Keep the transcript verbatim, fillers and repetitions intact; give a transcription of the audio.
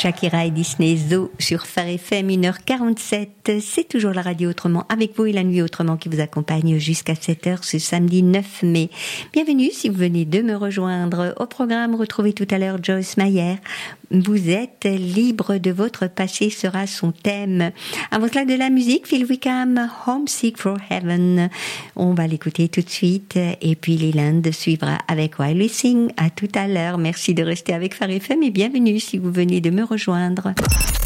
Shakira et Disney Zoo sur Phare F M, une heure quarante-sept. C'est toujours la radio autrement avec vous et la nuit autrement qui vous accompagne jusqu'à sept heures ce samedi neuf mai. Bienvenue si vous venez de me rejoindre au programme. Retrouvez tout à l'heure Joyce Meyer. Vous êtes libre de votre passé sera son thème. Avant cela de la musique, Phil Wickham, Homesick for Heaven. On va l'écouter tout de suite et puis Leland suivra avec While We Sing. À tout à l'heure. Merci de rester avec Phare F M et bienvenue si vous venez de me rejoindre.